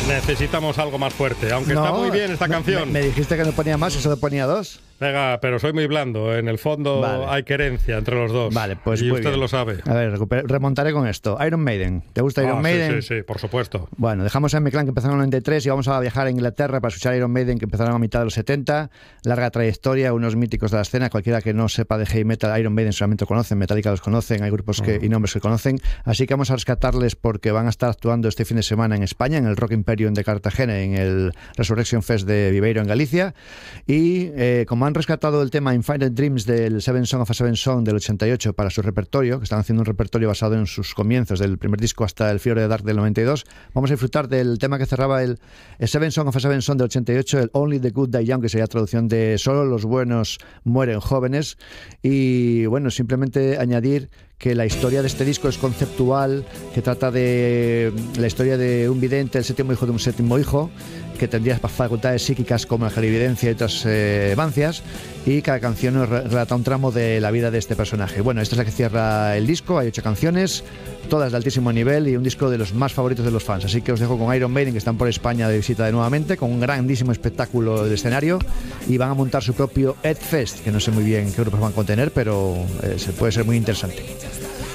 Necesitamos algo más fuerte, aunque No, está muy bien esta canción. Me dijiste que no ponía más y solo ponía 2. Venga, pero soy muy blando. En el fondo hay querencia entre los dos. Vale, pues y muy usted bien. lo sabe. A ver, remontaré con esto. Iron Maiden. ¿Te gusta Iron Maiden? Sí, por supuesto. Bueno, dejamos a M-Clan, que empezaron en el 93, y vamos a viajar a Inglaterra para escuchar a Iron Maiden, que empezaron a mitad de los 70. Larga trayectoria, unos míticos de la escena. Cualquiera que no sepa de heavy metal, Iron Maiden solamente lo conocen, Metallica los conocen, hay grupos y nombres que conocen. Así que vamos a rescatarles porque van a estar actuando este fin de semana en España, en el Rock Imperium de Cartagena, en el Resurrection Fest de Viveiro, en Galicia. Y como han rescatado el tema Infinite Dreams del Seven Son of a Seven Song del 88 para su repertorio, que están haciendo un repertorio basado en sus comienzos del primer disco hasta el Fear of the Dark del 92, vamos a disfrutar del tema que cerraba el Seven Son of a Seven Song del 88, el Only the Good Die Young, que sería traducción de Solo los buenos mueren jóvenes. Y bueno, simplemente añadir que la historia de este disco es conceptual, que trata de la historia de un vidente, el séptimo hijo de un séptimo hijo, que tendría facultades psíquicas como la clarividencia y otras vancias, y cada canción nos relata un tramo de la vida de este personaje. Bueno, esta es la que cierra el disco, hay 8 canciones, todas de altísimo nivel y un disco de los más favoritos de los fans. Así que os dejo con Iron Maiden, que están por España de visita de nuevamente, con un grandísimo espectáculo del escenario, y van a montar su propio Ed Fest, que no sé muy bien qué grupos van a contener, pero puede ser muy interesante.